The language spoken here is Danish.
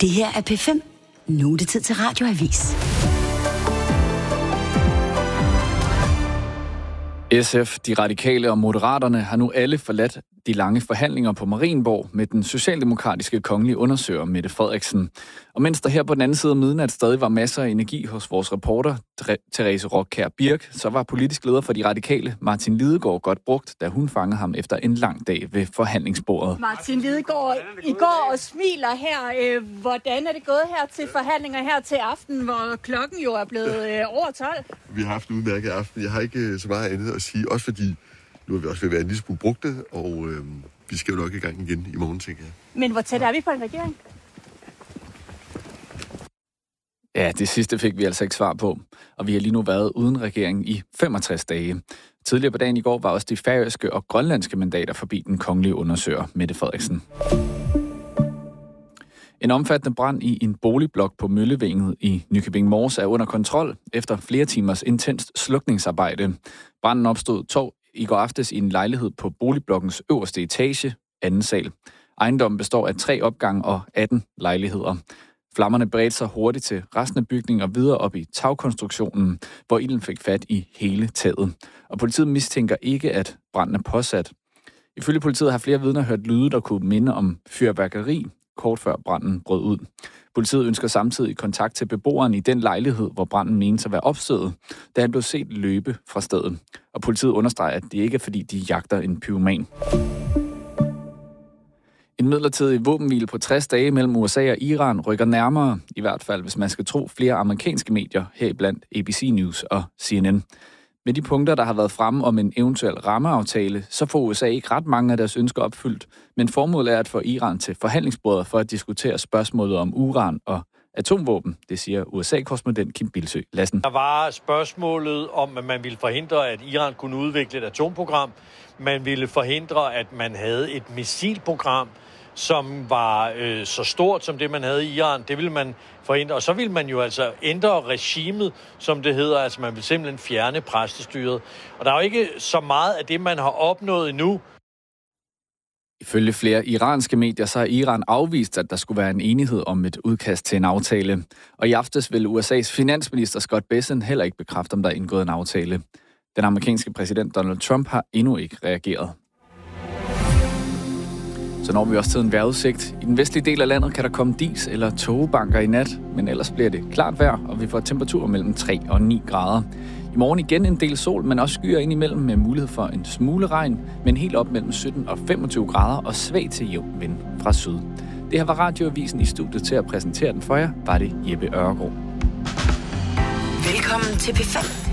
Det her er P5. Nu er det tid til Radioavis. SF, de radikale og moderaterne har nu alle forladt de lange forhandlinger på Marienborg med den socialdemokratiske kongelige undersøger Mette Frederiksen. Og mens der her på den anden side af midnat stadig var masser af energi hos vores reporter, Therese Rockkjær Birk, så var politisk leder for de radikale, Martin Lidegaard, godt brugt, da hun fangede ham efter en lang dag ved forhandlingsbordet. Martin Lidegaard, I går og smiler her. Hvordan er det gået her til forhandlinger her til aften, hvor klokken jo er blevet over 12? Vi har haft en udmærket aften. Jeg har ikke så meget andet at sige, også fordi nu er vi også ved at være en lille smule brugte, og vi skal jo nok i gang igen i morgen, tænker jeg. Men hvor tæt er vi på en regering? Ja, det sidste fik vi altså ikke svar på, og vi har lige nu været uden regering i 65 dage. Tidligere på dagen i går var også de færøske og grønlandske mandater forbi den kongelige undersøger Mette Frederiksen. En omfattende brand i en boligblok på Møllevænget i Nykøbing Mors er under kontrol efter flere timers intenst slukningsarbejde. Branden opstod i går aftes i en lejlighed på boligblokkens øverste etage, anden sal. Ejendommen består af 3 opgange og 18 lejligheder. Flammerne bredte sig hurtigt til resten af bygningen og videre op i tagkonstruktionen, hvor ilden fik fat i hele taget. Og politiet mistænker ikke, at branden er påsat. Ifølge politiet har flere vidner hørt lyde, der kunne minde om fyrværkeri, kort før branden brød ud. Politiet ønsker samtidig kontakt til beboeren i den lejlighed, hvor branden menes at være opstået, da han blev set løbe fra stedet. Og politiet understreger, at det ikke er fordi, de jagter en pyroman. En midlertidig våbenhvile på 60 dage mellem USA og Iran rykker nærmere, i hvert fald hvis man skal tro flere amerikanske medier, heriblandt ABC News og CNN. Med de punkter, der har været fremme om en eventuel rammeaftale, så får USA ikke ret mange af deres ønsker opfyldt, men formålet er at få Iran til forhandlingsbordet for at diskutere spørgsmålet om uran og atomvåben, det siger USA-korrespondent Kim Bildsøe Lassen. Der var spørgsmålet om, at man ville forhindre, at Iran kunne udvikle et atomprogram. Man ville forhindre, at man havde et missilprogram, som var så stort som det, man havde i Iran. Det ville man forhindre. Og så ville man jo altså ændre regimet, som det hedder. Altså man vil simpelthen fjerne præstestyret. Og der er jo ikke så meget af det, man har opnået endnu. Ifølge flere iranske medier, så har Iran afvist, at der skulle være en enighed om et udkast til en aftale. Og i aftes ville USA's finansminister Scott Bessent heller ikke bekræfte, om der er indgået en aftale. Den amerikanske præsident Donald Trump har endnu ikke reageret. Så når vi også til en vejrudsigt. I den vestlige del af landet kan der komme dis eller tågebanker i nat, men ellers bliver det klart vejr, og vi får temperaturer mellem 3 og 9 grader. I morgen igen en del sol, men også skyer indimellem med mulighed for en smule regn, men helt op mellem 17 og 25 grader og svag til jævn vind fra syd. Det her var Radioavisen. I studiet til at præsentere den for jer, var det Jeppe Ørgaard. Velkommen til P5.